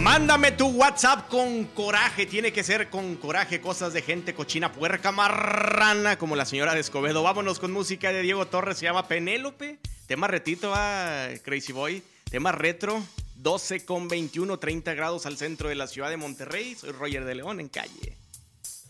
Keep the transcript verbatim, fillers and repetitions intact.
Mándame tu WhatsApp con coraje, tiene que ser con coraje, cosas de gente cochina, puerca, marrana, como la señora de Escobedo. Vámonos con música de Diego Torres, se llama Penélope. Tema retito, ah, Crazy Boy. Tema retro, doce con veintiuno, treinta grados al centro de la ciudad de Monterrey. Soy Roger de León en calle.